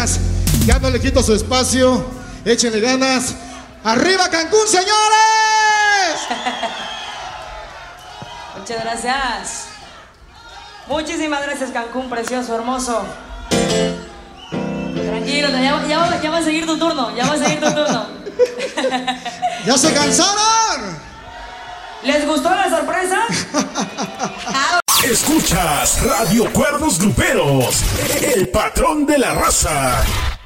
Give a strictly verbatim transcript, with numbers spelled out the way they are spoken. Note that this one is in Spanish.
gracias. Ya no le quito su espacio. Échenle ganas. ¡Arriba Cancún, señores! Muchas gracias. Muchísimas gracias, Cancún, precioso, hermoso. Tranquilo, ya, ya, ya va a seguir tu turno, ya va a seguir tu turno. ¿Ya se cansaron? ¿Les gustó la sorpresa? Escuchas Radio Cuernos Gruperos, el patrón de la raza.